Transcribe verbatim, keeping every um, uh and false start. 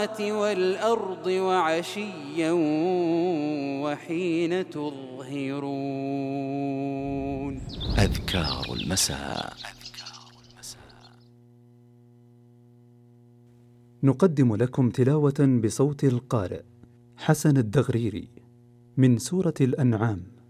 والأرض وعشيا وحين تظهرون. أذكار المساء. نقدم لكم تلاوة بصوت القارئ حسن الدغريري من سورة الأنعام.